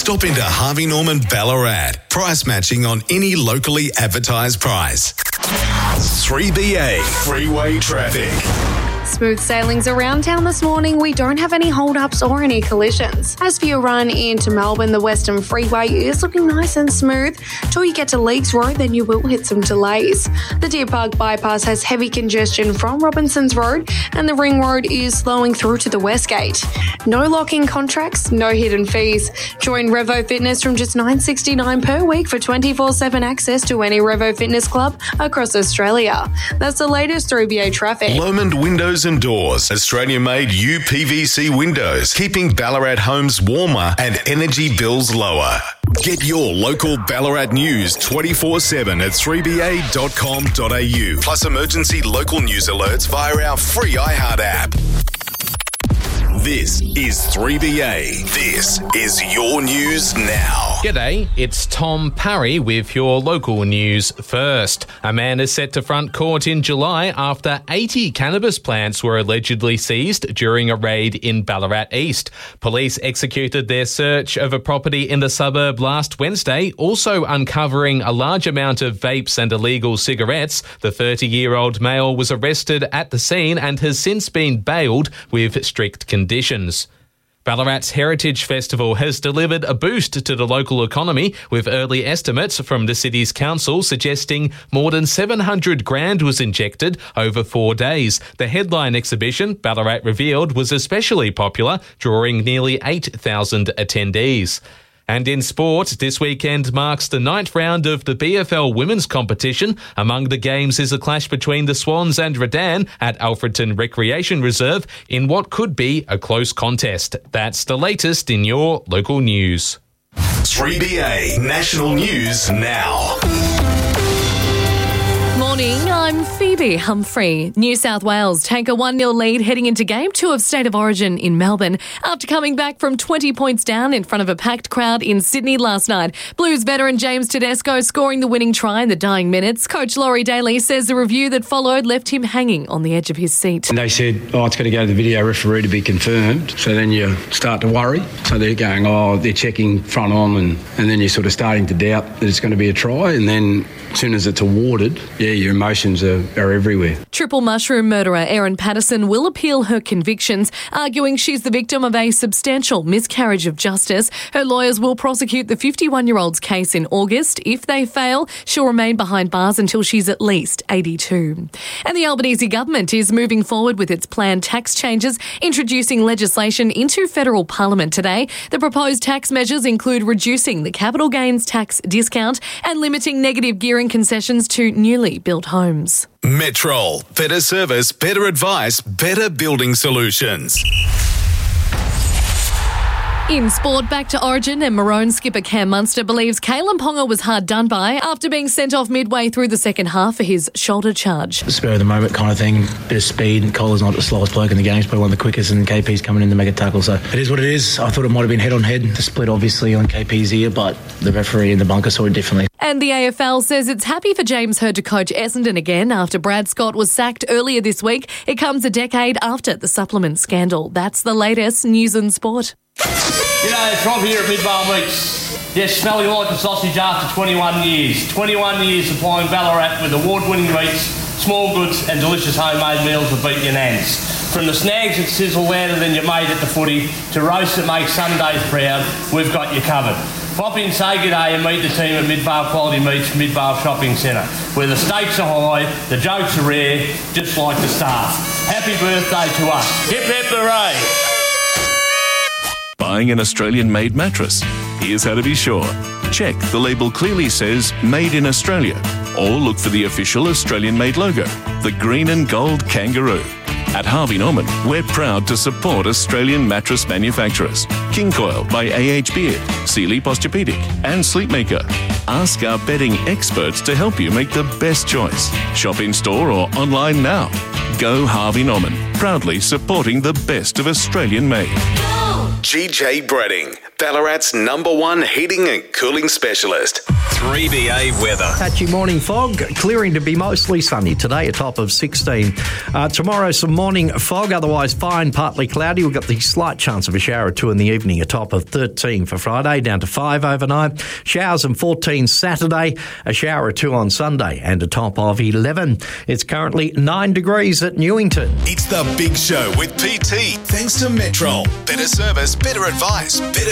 Stop into Harvey Norman Ballarat. Price matching on any locally advertised price. 3BA Freeway Traffic. Smooth sailings around town this morning. We don't have any hold-ups or any collisions. As for your run into Melbourne, the Western Freeway is looking nice and smooth. Till you get to Leagues Road, then you will hit some delays. The Deer Park bypass has heavy congestion from Robinsons Road, and the Ring Road is slowing through to the West Gate. No lock-in contracts, no hidden fees. Join Revo Fitness from just $9.69 per week for 24/7 access to any Revo Fitness club across Australia. That's the latest 3BA traffic. Lomond Windows and Doors. Australian-made UPVC windows, keeping Ballarat homes warmer and energy bills lower. Get your local Ballarat news 24/7 at 3ba.com.au. Plus emergency local news alerts via our free iHeart app. This is 3BA. This is your news now. G'day, it's Tom Parry with your local news first. A man is set to front court in July after 80 cannabis plants were allegedly seized during a raid in Ballarat East. Police executed their search of a property in the suburb last Wednesday, also uncovering a large amount of vapes and illegal cigarettes. The 30-year-old male was arrested at the scene and has since been bailed with strict conditions. Ballarat's Heritage Festival has delivered a boost to the local economy, with early estimates from the city's council suggesting more than $700,000 was injected over 4 days. The headline exhibition, Ballarat Revealed, was especially popular, drawing nearly 8,000 attendees. And in sport, this weekend marks the 9th round of the BFL Women's Competition. Among the games is a clash between the Swans and Redan at Alfredton Recreation Reserve in what could be a close contest. That's the latest in your local news. 3BA National News Now. Morning, I'm Phoebe Humphrey. New South Wales take a 1-0 lead heading into Game 2 of State of Origin in Melbourne after coming back from 20 points down in front of a packed crowd in Sydney last night. Blues veteran James Tedesco scoring the winning try in the dying minutes. Coach Laurie Daly says the review that followed left him hanging on the edge of his seat. And they said, it's got to go to the video referee to be confirmed. So then you start to worry. So they're going, they're checking front on, and then you're sort of starting to doubt that it's going to be a try. And then as soon as it's awarded, your emotions are everywhere. Triple mushroom murderer Erin Patterson will appeal her convictions, arguing she's the victim of a substantial miscarriage of justice. Her lawyers will prosecute the 51-year-old's case in August. If they fail, she'll remain behind bars until she's at least 82. And the Albanese government is moving forward with its planned tax changes, introducing legislation into federal parliament today. The proposed tax measures include reducing the capital gains tax discount and limiting negative gearing concessions to newly built homes. Metrol. Better service, better advice, better building solutions. In sport, back to Origin, and Maroon skipper Cam Munster believes Kalen Ponga was hard done by after being sent off midway through the second half for his shoulder charge. Spur of the moment kind of thing, bit of speed. Cole's not the slowest bloke in the game, he's probably one of the quickest, and KP's coming in to make a tackle, so it is what it is. I thought it might have been head on head, the split obviously on KP's ear, but the referee in the bunker saw it differently. And the AFL says it's happy for James Hird to coach Essendon again after Brad Scott was sacked earlier this week. It comes a decade after the supplement scandal. That's the latest news and sport. G'day, it's Rob here at Midvale Meats. Yes, smelling like a sausage after 21 years. 21 years supplying Ballarat with award-winning meats, small goods and delicious homemade meals that beat your nans. From the snags that sizzle louder than your mate at the footy to roasts that make Sundays proud, we've got you covered. Pop in, say g'day and meet the team at Midvale Quality Meats, Midvale Shopping Centre, where the stakes are high, the jokes are rare, just like the staff. Happy birthday to us. Hip hip hooray! Buying an Australian-made mattress? Here's how to be sure. Check the label clearly says Made in Australia, or look for the official Australian-made logo, the green and gold kangaroo. At Harvey Norman, we're proud to support Australian mattress manufacturers. King Coil by AH Beard, Sealy Posturepedic and Sleepmaker. Ask our bedding experts to help you make the best choice. Shop in-store or online now. Go Harvey Norman, proudly supporting the best of Australian-made. GJ Breading, Ballarat's #1 heating and cooling specialist. 3BA weather. Patchy morning fog, clearing to be mostly sunny today, a top of 16. Tomorrow, some morning fog, otherwise fine, partly cloudy. We've got the slight chance of a shower or two in the evening, a top of 13 for Friday, down to 5 overnight. Showers and 14 Saturday, a shower or two on Sunday, and a top of 11. It's currently 9 degrees at Newington. It's the Big Show with PT. Thanks to Metrol. Better service, better advice, better